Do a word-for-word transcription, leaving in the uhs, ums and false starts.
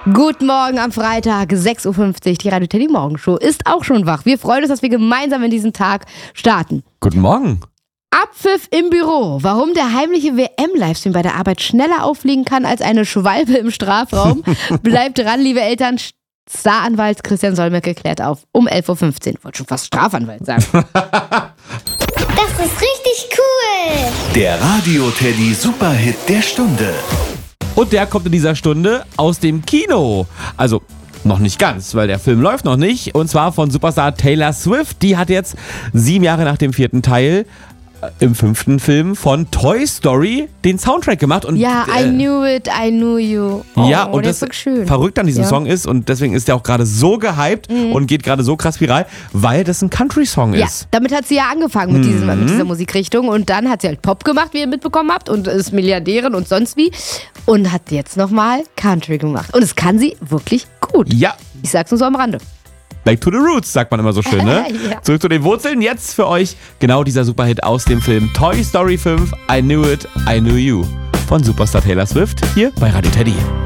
Guten Morgen am Freitag, sechs Uhr fünfzig. Die Radio Teddy Morgenshow ist auch schon wach. Wir freuen uns, dass wir gemeinsam in diesen Tag starten. Guten Morgen. Abpfiff im Büro. Warum der heimliche W M-Livestream bei der Arbeit schneller auffliegen kann als eine Schwalbe im Strafraum. Bleibt dran, liebe Eltern. Staranwalt Christian Solmecke klärt auf um elf Uhr fünfzehn. Wollte schon fast Strafanwalt sagen. Das ist richtig cool. Der Radio Teddy Superhit der Stunde. Und der kommt in dieser Stunde aus dem Kino. Also noch nicht ganz, weil der Film läuft noch nicht. Und zwar von Superstar Taylor Swift. Die hat jetzt sieben Jahre nach dem vierten Teil äh, im fünften Film von Toy Story den Soundtrack gemacht. Und, Ja, I äh, knew it, I knew you. Oh, ja, und der das ist wirklich schön. verrückt an diesem Ja. Song ist, und deswegen ist der auch gerade so gehypt Mhm. und geht gerade so krass viral, weil das ein Country-Song Ja, ist. damit hat sie ja angefangen mit, diesem, mit dieser Musikrichtung und dann hat sie halt Pop gemacht, wie ihr mitbekommen habt, und ist Milliardärin und sonst wie und hat jetzt nochmal Country gemacht. Und es kann sie wirklich gut. Ja, Ich sag's nur so am Rande. back to the roots, sagt man immer so schön, ne? Ja. Zurück zu den Wurzeln. Jetzt für euch genau dieser Superhit aus dem Film Toy Story fünf, I Knew It, I Knew You von Superstar Taylor Swift hier bei Radio Teddy.